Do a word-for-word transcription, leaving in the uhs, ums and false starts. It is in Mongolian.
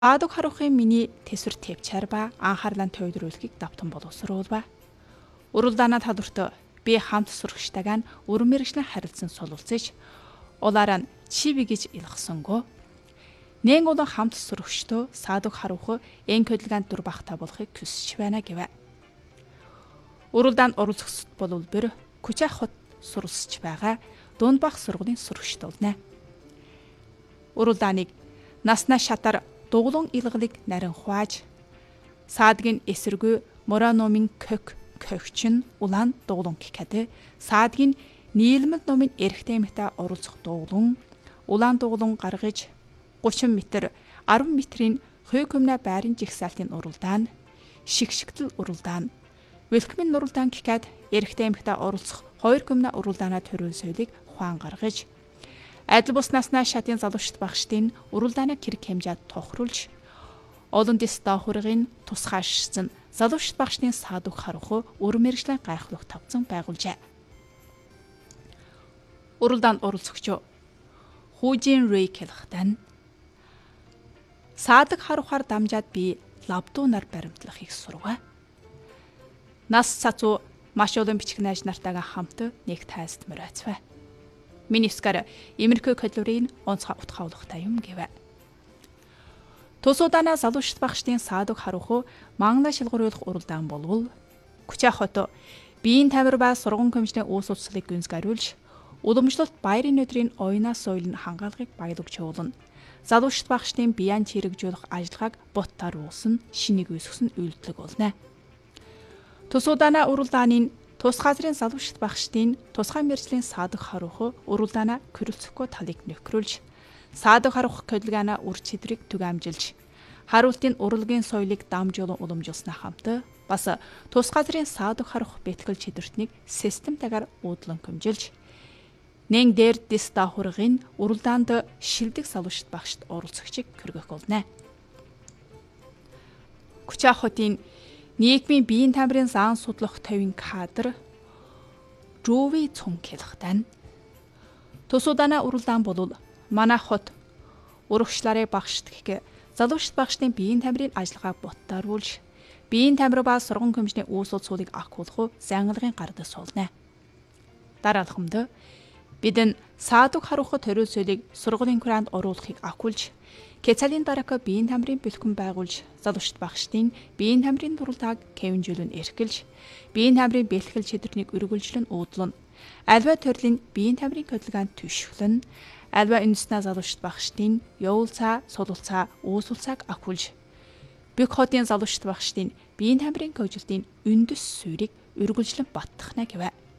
Саадуг харухын миний тэсвэр төвчээр ба анхаарлаа төвлөрүүлэхийг давтан боловсруулва. Уралдаана талбарт би хамт сурагчтайгаа өрн мэргэжлэн харилцан сулуулцаж улаараа чиви гэж илгсангүй. Нэн олон хамт сурагчтой саадуг харуух эн хөдөлгөөнд дүр бахта болохыг хүсэж байна гэв. Уралдаанд оролцоход болвол бэр Күчээ хот суралцж байгаа дунд бах сургуулийн сурагчд болно. Уралдааныг наснаа шатар дугуулан илгалыг нарийн хуааж саадгийн эсэргүй мораномын кök көгчин улаан дугуулан гэхэд саадгийн нийлмэл номын эрхтэй мэтэ оролцох дугуулан улаан дугуулан гаргаж гучин метр арван метрийн хүй көмнө байрын жигсаалтын уралдаан шигшгтэл уралдаан велкмин уралдаан гэхэд эрхтэй мэтэ оролцох хоёр көмнө уралдаанаа төрөл соёлыг хуан гаргаж адил бус наснаа шатын залуучт багштын уралдааныг хэрэг хэмжээд тохируулж олон дэс давхургын тусгаашсан залуучт багштын саадуг харах өрн мэргэжлийн гайхалх тавцан байгуулжээ. Уралдаанд оролцогч Хужин Рейк хэлэхдээ саадаг харахаар дамжаад би лабдуунаар баримтлахыг сурва. Нас цацуу маш олон бичиг найз нартайгаа хамт нэг тайлт мөрөөцвэ. Минискар Эмэрхүү калорийн онцгой утгаулахтай юм гэв. Тусуудана залуучт багштын саадуг харах мангла шилгууруулах уралдаан болвол Күчээ хот биеийн тамир ба сургууль комиссны уус уцлыг гүнзгийрүүлж уламжлалт баярын өдрийн ойноо соёлын хангаалгыг баялагч явуулна. Залуучт багштын биян чирэгжүүлэх ажиллагааг буттаар уусан шинийг үүсгэсэн үйлдэл болно. Тусуудана уралдааны тус газрын залуучт багштын тусгай мэржлийн саадуг харах уралдаанаа көрөлцөхгүй талыг нөхрүүлж саадуг харах хөдөлгөөний үр чадрыг түг амжилж харуултын урлагийн соёлыг дамжуулан уламжуулснаа хамт бас тус газрын саадуг харах бэлтгэл чидвэртнийг системтайгаар уудлан хэмжилж нэн дээр дэс давхургын уралдаанд шилдэг залуучт багшд оролцогчийг хүргэх болно. Күчээ хотын нийгмийн биеийн тамирын заан судлах төвийн кадр Жуви цун хэлэхдээ тусуудана уралдаан болвол манай хот урагшларын багшд гэх залуучт багштын биеийн тамирын ажиллагааг буттааруулж биеийн тамир ба сургууль комиссны уус уцуулыг ахиулах зангилгын гард суулна. Дараалхамд бидэн саадуг харах төрөл соёлыг сургуулийн куранд оруулахыг ахиулж Кецалийн дарака биеийн тамирын бэлхэн байгуулж залуучт багштын биеийн тамирын туралдааг кевинжүүлэн эрхэлж биеийн тамирын бэлтгэл чидэрнийг өргөлжлөн уудлан альва төрлийн биеийн тамирын хөдөлгөөнд түшглэн альва энэснэ залуучт багштын явуулцаа сулуулцаа уусуулцааг ахиулж бүх хотын залуучт багштын биеийн тамирын көжилтийн үндэс суурийг өргөлжлөн баттахна гэв.